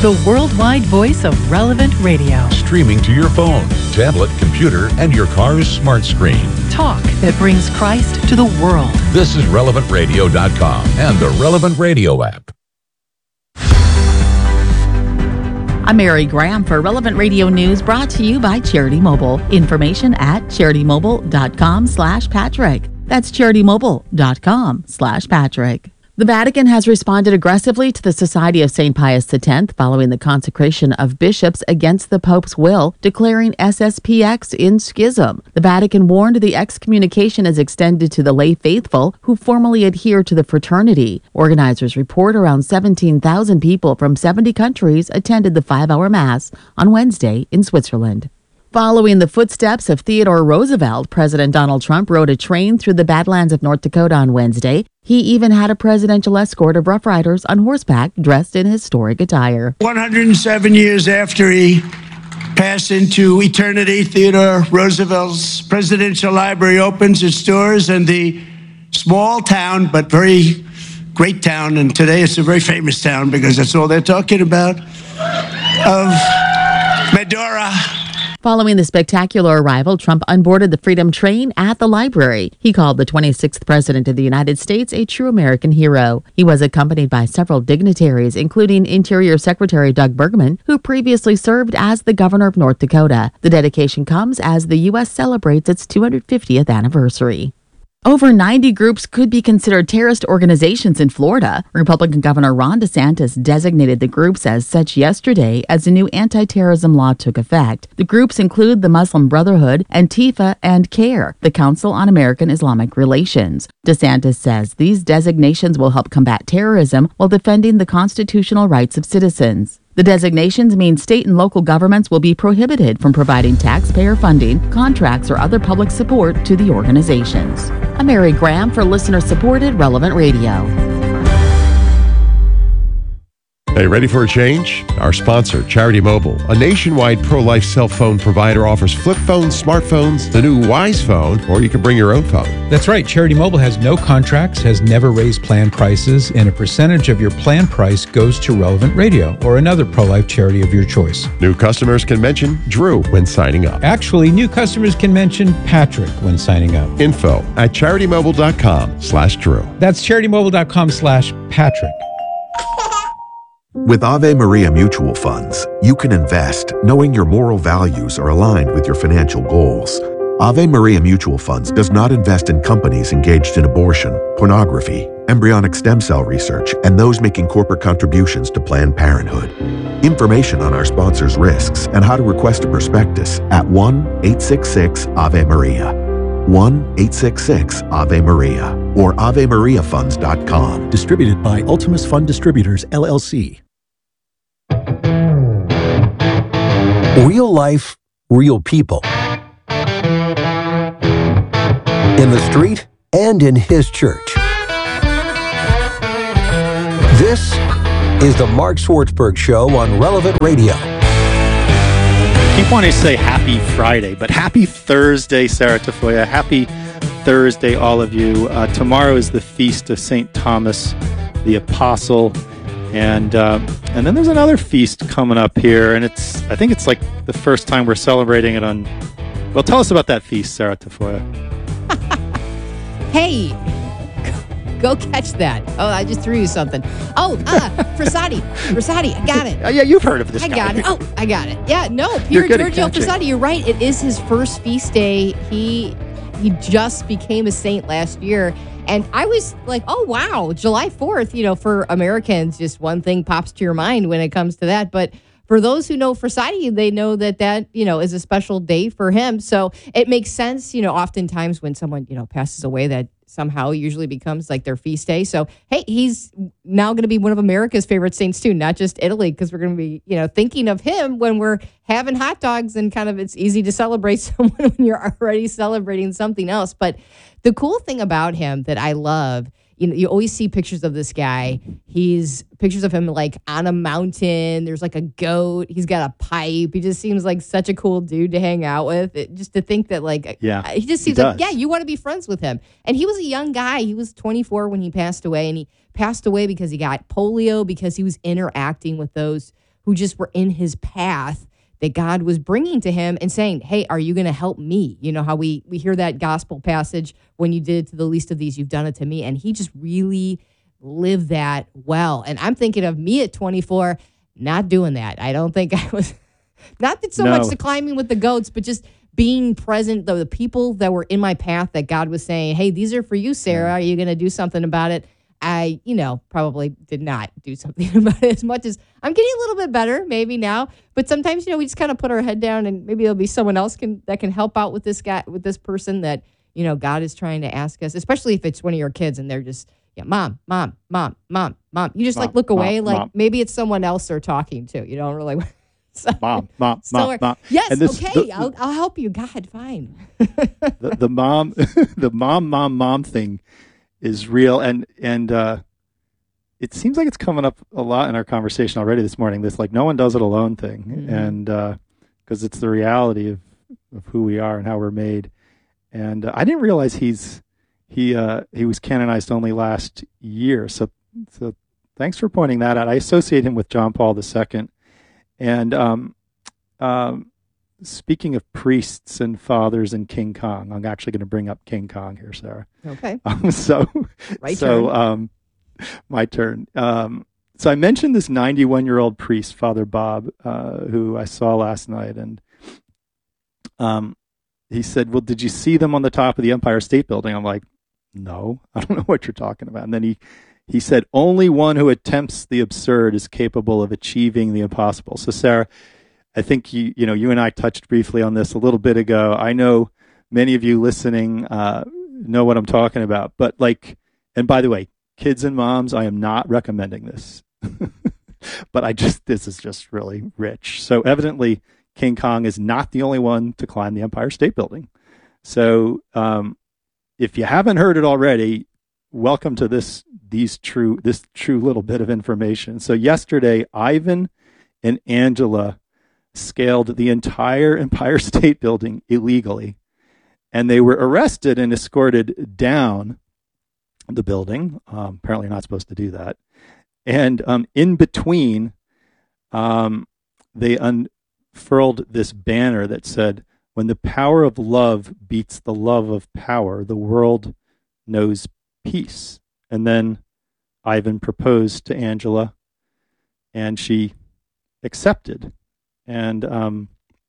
the worldwide voice of Relevant Radio. Streaming to your phone, tablet, computer, and your car's smart screen. Talk that brings Christ to the world. This is RelevantRadio.com and the Relevant Radio app. I'm Mary Graham for Relevant Radio News, brought to you by Charity Mobile. Information at CharityMobile.com/Patrick. That's CharityMobile.com/Patrick. The Vatican has responded aggressively to the Society of St. Pius X following the consecration of bishops against the Pope's will, declaring SSPX in schism. The Vatican warned the excommunication is extended to the lay faithful who formally adhere to the fraternity. Organizers report around 17,000 people from 70 countries attended the 5-hour Mass on Wednesday in Switzerland. Following the footsteps of Theodore Roosevelt, President Donald Trump rode a train through the Badlands of North Dakota on Wednesday. He even had a presidential escort of Rough Riders on horseback dressed in historic attire. 107 years after he passed into eternity, Theodore Roosevelt's presidential library opens its doors, and the small town, but very great town, and today it's a very famous town because that's all they're talking about, of Medora. Following the spectacular arrival, Trump unboarded the Freedom Train at the library. He called the 26th President of the United States a true American hero. He was accompanied by several dignitaries, including Interior Secretary Doug Burgum, who previously served as the governor of North Dakota. The dedication comes as the U.S. celebrates its 250th anniversary. Over 90 groups could be considered terrorist organizations in Florida. Republican Governor Ron DeSantis designated the groups as such yesterday as the new anti-terrorism law took effect. The groups include the Muslim Brotherhood, Antifa, and CARE, the Council on American Islamic Relations. DeSantis says these designations will help combat terrorism while defending the constitutional rights of citizens. The designations mean state and local governments will be prohibited from providing taxpayer funding, contracts, or other public support to the organizations. I'm Mary Graham for listener-supported Relevant Radio. Hey, ready for a change? Our sponsor, Charity Mobile, a nationwide pro-life cell phone provider, offers flip phones, smartphones, the new Wise phone, or you can bring your own phone. That's right. Charity Mobile has no contracts, has never raised plan prices, and a percentage of your plan price goes to Relevant Radio or another pro-life charity of your choice. New customers can mention Drew when signing up. Actually, new customers can mention Patrick when signing up. Info at CharityMobile.com/Drew. That's CharityMobile.com/Patrick. With Ave Maria Mutual Funds, you can invest knowing your moral values are aligned with your financial goals. Ave Maria Mutual Funds does not invest in companies engaged in abortion, pornography, embryonic stem cell research, and those making corporate contributions to Planned Parenthood. Information on our sponsors' risks and how to request a prospectus at 1-866-AVE-MARIA. 1-866-AVE-MARIA or AveMariaFunds.com. Distributed by Ultimus Fund Distributors, LLC. Real life, real people. In the street and in his church. This is the Mark Swartzberg Show on Relevant Radio. Keep wanting to say happy Friday, but happy Thursday, Sarah Tafoya. Happy Thursday, all of you. Tomorrow is the feast of St. Thomas the Apostle, and then there's another feast coming up here, and I think it's like the first time we're celebrating it on. Well, tell us about that feast, Sarah Tafoya. Hey, go catch that. Oh, I just threw you something. Oh, Frassati, I got it. Yeah, you've heard of this guy. I got it. Oh, I got it. Yeah, no, Pier Giorgio Frassati, you're right. It is his first feast day. He just became a saint last year. And I was like, oh, wow, July 4th, for Americans, just one thing pops to your mind when it comes to that. But for those who know Frassati, they know that is a special day for him. So it makes sense, oftentimes when someone, passes away, that somehow usually becomes like their feast day. So, hey, he's now going to be one of America's favorite saints too, not just Italy, because we're going to be, thinking of him when we're having hot dogs, and kind of it's easy to celebrate someone when you're already celebrating something else. But the cool thing about him that I love, you always see pictures of this guy. He's pictures of him like on a mountain. There's like a goat. He's got a pipe. He just seems like such a cool dude to hang out with. Just to think that he just seems like, you want to be friends with him. And he was a young guy. He was 24 when he passed away, and he passed away because he got polio, because he was interacting with those who just were in his path that God was bringing to him and saying, hey, are you going to help me? You know how we hear that gospel passage, when you did it to the least of these, you've done it to me. And he just really lived that well. And I'm thinking of me at 24, not doing that. I don't think I was, not that so much the climbing with the goats, but just being present, the people that were in my path that God was saying, hey, these are for you, Sarah. Are you going to do something about it? I, probably did not do something about it as much as I'm getting a little bit better maybe now. But sometimes, we just kind of put our head down and maybe there'll be someone else that can help out with this guy, with this person that, God is trying to ask us, especially if it's one of your kids and they're just, mom. You just look away mom. Maybe it's someone else they're talking to. You don't really. So, mom. Yes, and okay, I'll help you. God, fine. the mom thing is real, and it seems like it's coming up a lot in our conversation already this morning. This no one does it alone thing, and because it's the reality of who we are and how we're made. And I didn't realize he was canonized only last year. So thanks for pointing that out. I associate him with John Paul II. And speaking of priests and fathers and King Kong, I'm actually going to bring up King Kong here, Sarah. Okay. My turn. So I mentioned this 91-year-old priest, Father Bob, who I saw last night, and he said, well, did you see them on the top of the Empire State Building? I'm like, no, I don't know what you're talking about. And then he said, only one who attempts the absurd is capable of achieving the impossible. So, Sarah, I think you and I touched briefly on this a little bit ago. I know many of you listening know what I'm talking about. But and by the way, kids and moms, I am not recommending this. But this is just really rich. So evidently, King Kong is not the only one to climb the Empire State Building. So if you haven't heard it already, welcome to this true little bit of information. So yesterday, Ivan and Angela scaled the entire Empire State Building illegally, and they were arrested and escorted down the building. Apparently, you're not supposed to do that. And in between, they unfurled this banner that said, "When the power of love beats the love of power, the world knows peace." And then Ivan proposed to Angela, and she accepted. And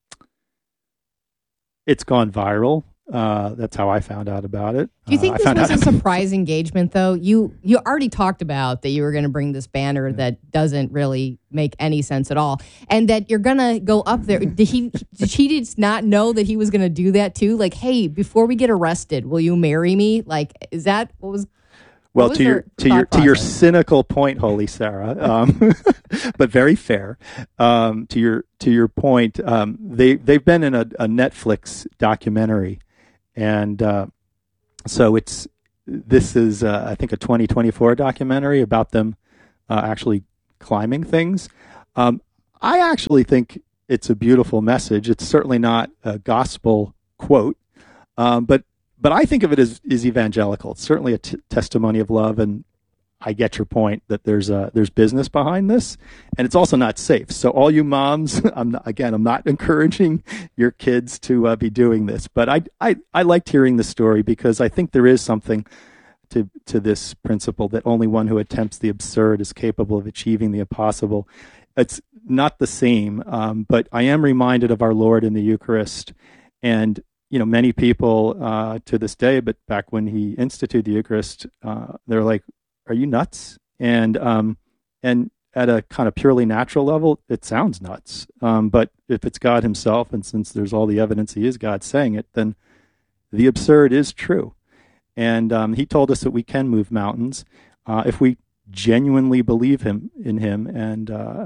it's gone viral. That's how I found out about it. Do you think this was a surprise engagement, though? You already talked about that you were going to bring this banner that doesn't really make any sense at all, and that you're going to go up there. Did she just not know that he was going to do that too? Like, hey, before we get arrested, will you marry me? Like, is that what was? Well, to your cynical point, Holy Sarah, but very fair. To your point, they've been in a Netflix documentary, and so this is I think a 2024 documentary about them actually climbing things. I actually think it's a beautiful message. It's certainly not a gospel quote, but I think of it as evangelical. It's certainly a testimony of love, and I get your point that there's business behind this, and it's also not safe. So all you moms, I'm not encouraging your kids to be doing this, but I liked hearing the story because I think there is something to this principle that only one who attempts the absurd is capable of achieving the impossible. It's not the same, but I am reminded of our Lord in the Eucharist, and many people to this day, but back when he instituted the Eucharist, they're like, "Are you nuts?" And at a kind of purely natural level, it sounds nuts. But if it's God himself, and since there's all the evidence he is God saying it, then the absurd is true. And he told us that we can move mountains if we genuinely believe in him, and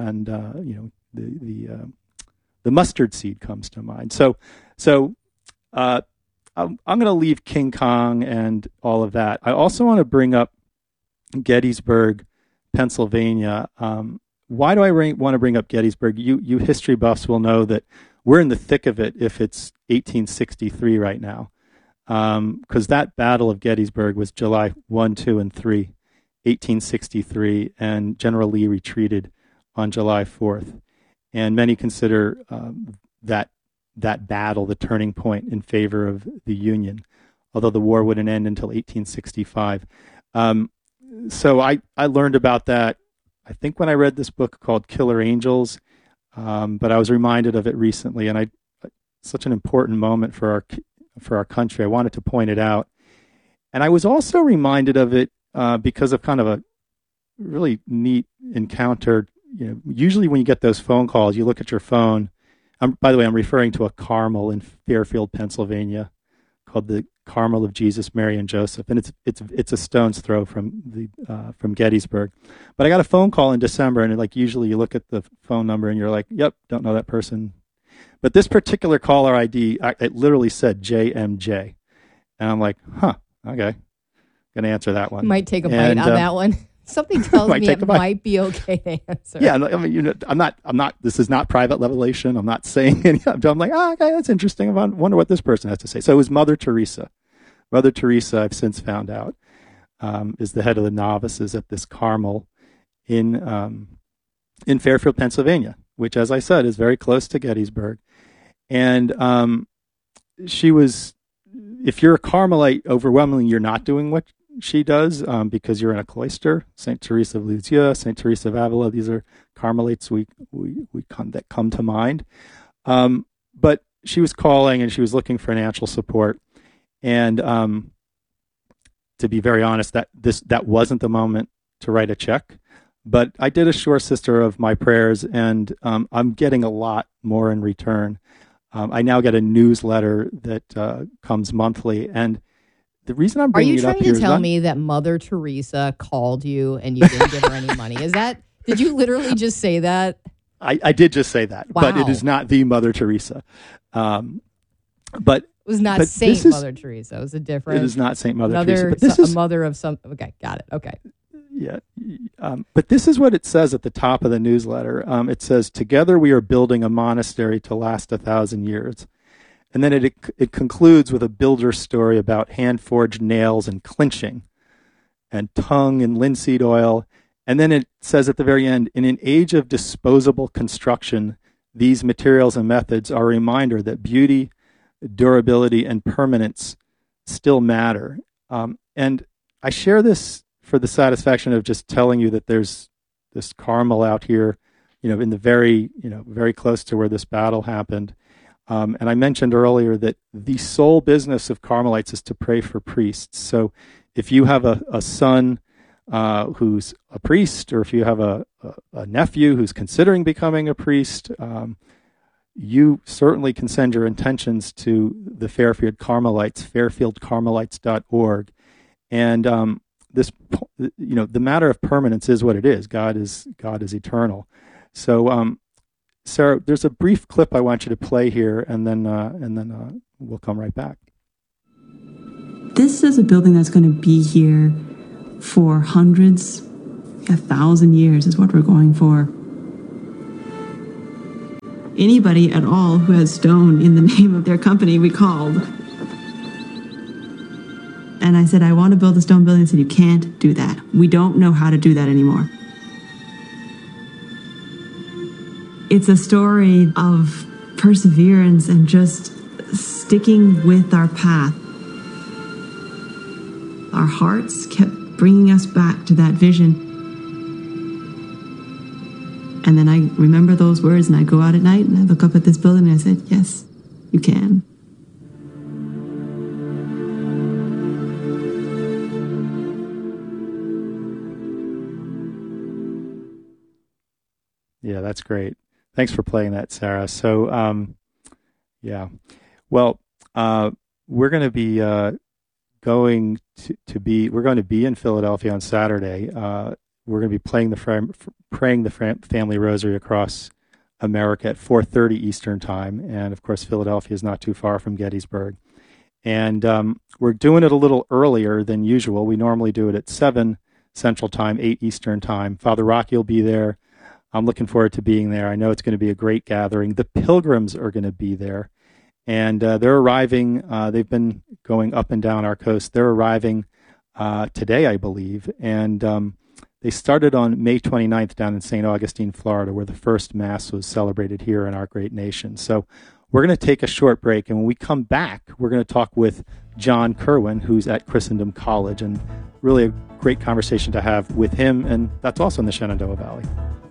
the mustard seed comes to mind. So. I'm going to leave King Kong and all of that. I also want to bring up Gettysburg, Pennsylvania. Why do I want to bring up Gettysburg? You history buffs will know that we're in the thick of it if it's 1863 right now, because that Battle of Gettysburg was July 1, 2, and 3, 1863, and General Lee retreated on July 4th. and many consider that battle the turning point in favor of the Union, although the war wouldn't end until 1865. So I learned about that, I think, when I read this book called Killer Angels, but I was reminded of it recently, and such an important moment for our country. I wanted to point it out. And I was also reminded of it because of kind of a really neat encounter. Usually when you get those phone calls, you look at your phone. By the way, I'm referring to a Carmel in Fairfield, Pennsylvania, called the Carmel of Jesus, Mary, and Joseph, and it's a stone's throw from Gettysburg. But I got a phone call in December, and usually you look at the phone number and you're like, "Yep, don't know that person." But this particular caller ID, it literally said JMJ, and I'm like, "Huh, okay, gonna answer that one." Might take a bite on that one. Something tells me it might be okay to answer. Yeah, I mean, I'm not. This is not private revelation. I'm not saying any. I'm like, okay, that's interesting. I wonder what this person has to say. So it was Mother Teresa. Mother Teresa, I've since found out, is the head of the novices at this Carmel in Fairfield, Pennsylvania, which, as I said, is very close to Gettysburg. And she was, if you're a Carmelite, overwhelmingly, you're not doing what she does because you're in a cloister. St. Teresa of Lisieux, St. Teresa of Avila, these are Carmelites that come to mind. But she was calling and she was looking for financial support. And to be very honest, that wasn't the moment to write a check. But I did assure Sister of my prayers, and I'm getting a lot more in return. I now get a newsletter that comes monthly, and the reason I'm bringing it up here is... Are you trying to tell me that Mother Teresa called you and you didn't give her any money? Did you literally just say that? I did just say that, wow. But it is not the Mother Teresa. But it was not Saint Mother Teresa. It was a different... It is not Saint Mother Teresa. But this is a mother of some... Okay, got it. Okay. Yeah. But this is what it says at the top of the newsletter. It says, "Together we are building a monastery to last 1,000 years. And then it concludes with a builder's story about hand-forged nails and clinching and tongue and linseed oil. And then it says at the very end, "In an age of disposable construction, these materials and methods are a reminder that beauty, durability, and permanence still matter." And I share this for the satisfaction of just telling you that there's this Carmel out here, in the very close to where this battle happened. And I mentioned earlier that the sole business of Carmelites is to pray for priests. So if you have a son who's a priest, or if you have a nephew who's considering becoming a priest, you certainly can send your intentions to the Fairfield Carmelites, fairfieldcarmelites.org. And the matter of permanence is what it is. God is eternal. So, Sarah, there's a brief clip I want you to play here, and then we'll come right back. This is a building that's going to be here for hundreds, 1,000 years is what we're going for. Anybody at all who has stone in the name of their company, we called. And I said, I want to build a stone building. They said, you can't do that. We don't know how to do that anymore. It's a story of perseverance and just sticking with our path. Our hearts kept bringing us back to that vision. And then I remember those words, and I go out at night and I look up at this building and I said, yes, you can. Yeah, that's great. Thanks for playing that, Sarah. So, yeah. Well, we're going to be we're going to be in Philadelphia on Saturday. We're going to be praying the family rosary across America at 4:30 Eastern time, and of course, Philadelphia is not too far from Gettysburg. And we're doing it a little earlier than usual. We normally do it at 7 Central Time, 8 Eastern Time. Father Rocky will be there. I'm looking forward to being there. I know it's going to be a great gathering. The pilgrims are going to be there, and they're arriving. They've been going up and down our coast. They're arriving today, I believe, and They started on May 29th down in St. Augustine, Florida, where the first Mass was celebrated here in our great nation. So we're going to take a short break, and when we come back, we're going to talk with John Kerwin, who's at Christendom College, and really a great conversation to have with him, and that's also in the Shenandoah Valley.